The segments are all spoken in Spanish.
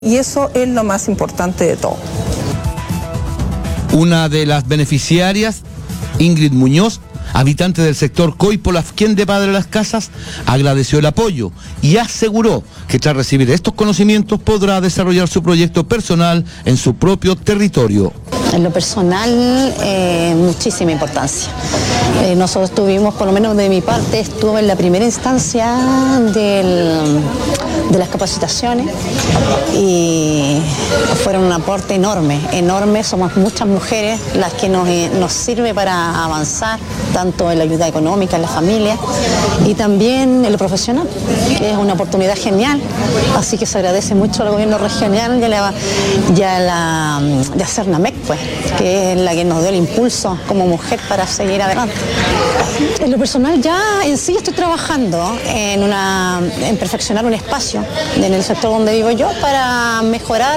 Y eso es lo más importante de todo. Una de las beneficiarias, Ingrid Muñoz, habitante del sector Coipo-Lafquén de Padre Las Casas, agradeció el apoyo y aseguró que tras recibir estos conocimientos podrá desarrollar su proyecto personal en su propio territorio. En lo personal, muchísima importancia. Nosotros tuvimos, por lo menos de mi parte, estuve en la primera instancia de las capacitaciones y fueron un aporte enorme. Somos muchas mujeres las que nos sirve para avanzar, tanto en la ayuda económica, en la familia y también en lo profesional, que es una oportunidad genial. Así que se agradece mucho al gobierno regional y a la Cernamec, pues, que es la que nos dio el impulso como mujer para seguir adelante. En lo personal ya en sí estoy trabajando en perfeccionar un espacio en el sector donde vivo yo para mejorar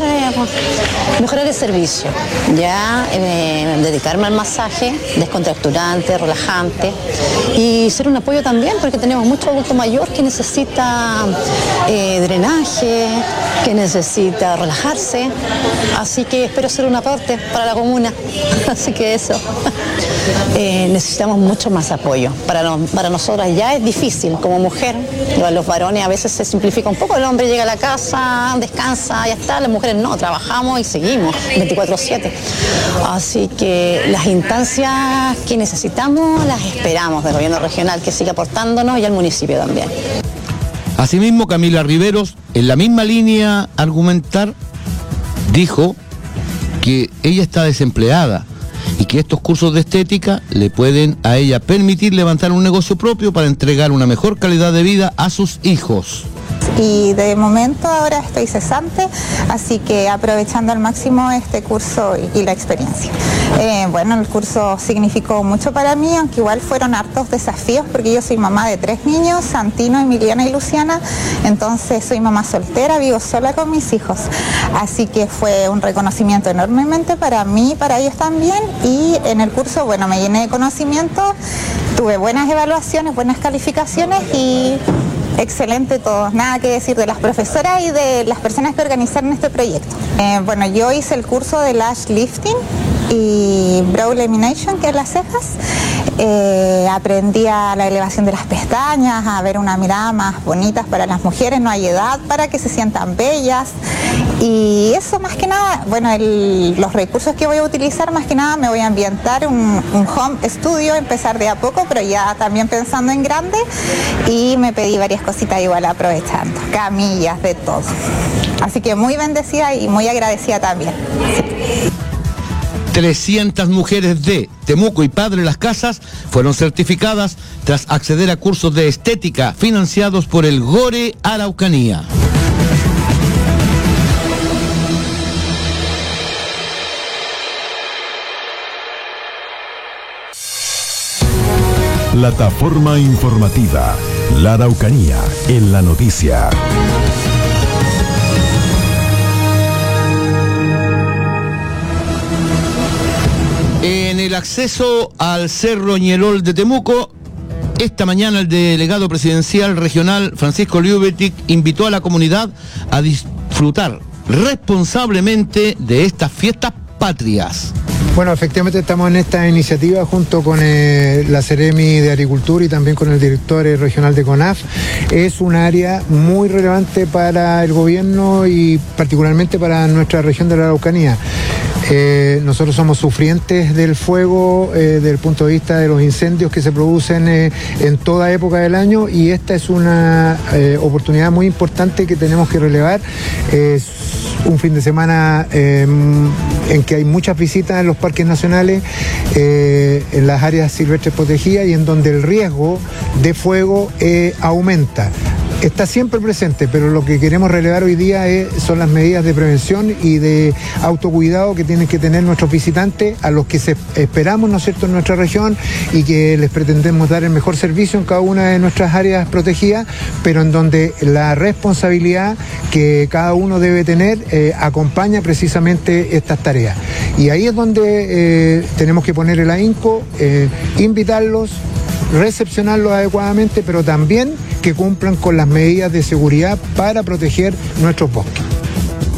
el servicio, ya dedicarme al masaje descontracturante, relajante y ser un apoyo también porque tenemos mucho adulto mayor que necesita drenaje, que necesita relajarse, así que espero ser un aporte para la comuna, así que eso. Necesitamos mucho más apoyo. Para nosotras ya es difícil como mujer. Los varones a veces se simplifica un poco. El hombre llega a la casa, descansa, ya está. Las mujeres no, trabajamos y seguimos 24/7. Así que las instancias que necesitamos las esperamos del gobierno regional que siga aportándonos y al municipio también. Asimismo, Camila Riveros, en la misma línea argumentar, dijo que ella está desempleada y que estos cursos de estética le pueden a ella permitir levantar un negocio propio para entregar una mejor calidad de vida a sus hijos. Y de momento ahora estoy cesante, así que aprovechando al máximo este curso y la experiencia. Bueno, el curso significó mucho para mí, aunque igual fueron hartos desafíos porque yo soy mamá de 3 niños, Santino, Emiliana y Luciana, entonces soy mamá soltera, vivo sola con mis hijos, así que fue un reconocimiento enormemente para mí, para ellos también, y en el curso, bueno, me llené de conocimiento, tuve buenas evaluaciones, buenas calificaciones y excelente todo, nada que decir de las profesoras y de las personas que organizaron este proyecto. Bueno, yo hice el curso de lash lifting y brow lamination, que es las cejas. Aprendí a la elevación de las pestañas, a ver una mirada más bonita para las mujeres, no hay edad para que se sientan bellas. Y eso más que nada, bueno, los recursos que voy a utilizar más que nada me voy a ambientar un home studio, empezar de a poco, pero ya también pensando en grande, y me pedí varias cositas igual aprovechando, camillas, de todo. Así que muy bendecida y muy agradecida también. 300 mujeres de Temuco y Padre Las Casas fueron certificadas tras acceder a cursos de estética financiados por el GORE Araucanía. Plataforma informativa, La Araucanía en la noticia. En el acceso al Cerro Ñelol de Temuco, esta mañana el delegado presidencial regional Francisco Liubetic invitó a la comunidad a disfrutar responsablemente de estas fiestas patrias. Bueno, efectivamente estamos en esta iniciativa junto con la Seremi de Agricultura y también con el director regional de CONAF. Es un área muy relevante para el gobierno y particularmente para nuestra región de la Araucanía. Nosotros somos sufrientes del fuego desde el punto de vista de los incendios que se producen en toda época del año, y esta es una oportunidad muy importante que tenemos que relevar. Es un fin de semana en que hay muchas visitas en los parques nacionales, en las áreas silvestres protegidas, y en donde el riesgo de fuego aumenta. Está siempre presente, pero lo que queremos relevar hoy día son las medidas de prevención y de autocuidado que tienen que tener nuestros visitantes, a los que esperamos, ¿no es cierto?, en nuestra región, y que les pretendemos dar el mejor servicio en cada una de nuestras áreas protegidas, pero en donde la responsabilidad que cada uno debe tener acompaña precisamente estas tareas. Y ahí es donde tenemos que poner el ahínco, invitarlos, recepcionarlos adecuadamente, pero también que cumplan con las medidas de seguridad para proteger nuestros bosques.